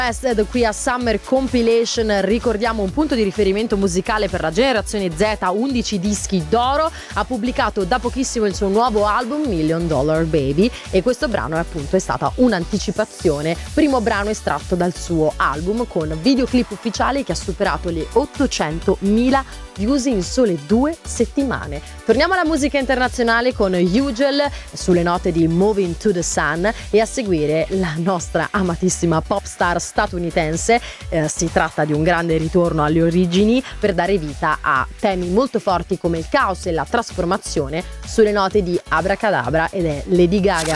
Arrested qui a Summer Compilation. Ricordiamo un punto di riferimento musicale per la generazione Z, 11 dischi d'oro. Ha pubblicato da pochissimo il suo nuovo album $1 Million Baby e questo brano è stata un'anticipazione, primo brano estratto dal suo album con videoclip ufficiale che ha superato le 800.000 views in sole 2 settimane. Torniamo alla musica internazionale con Hugel sulle note di Moving to the Sun e a seguire la nostra amatissima pop star statunitense. Si tratta di un grande ritorno alle origini per dare vita a temi molto forti come il caos e la trasformazione sulle note di Abracadabra ed è Lady Gaga.